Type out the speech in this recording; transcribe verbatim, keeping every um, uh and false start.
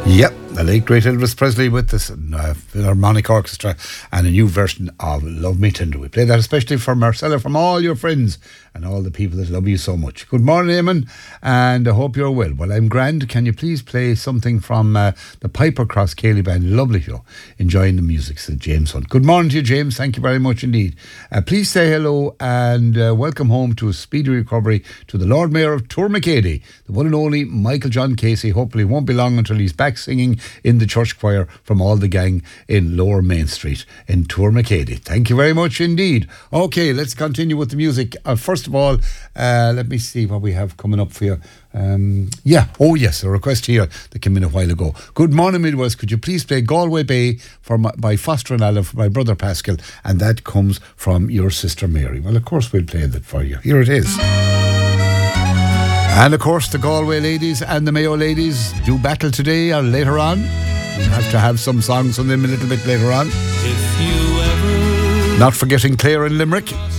Yep, the late great Elvis Presley with this uh, Philharmonic Orchestra and a new version of Love Me Tender. We play that especially for Marcella, from all your friends and all the people that love you so much. Good morning, Eamon, and I hope you're well. Well, I'm grand. Can you please play something from uh, the Piper Cross Cayley Band? Lovely show. Enjoying the music, said James Hunt. Good morning to you, James. Thank you very much indeed. Uh, please say hello and uh, welcome home to a speedy recovery to the Lord Mayor of Tourmacady, the one and only Michael John Casey. Hopefully it won't be long until he's back singing in the church choir from all the gang in Lower Main Street in Tourmacady. Thank you very much indeed. Okay, let's continue with the music. Uh, first of all, uh, let me see what we have coming up for you. Um, yeah, oh yes, a request here that came in a while ago. Good morning, Midwest. Could you please play Galway Bay for my, by Foster and Alan for my brother Pascal? And that comes from your sister Mary. Well, of course we'll play that for you. Here it is. And of course the Galway ladies and the Mayo ladies do battle today or later on. We'll have to have some songs from them a little bit later on. If you ever Not forgetting Clare and Limerick.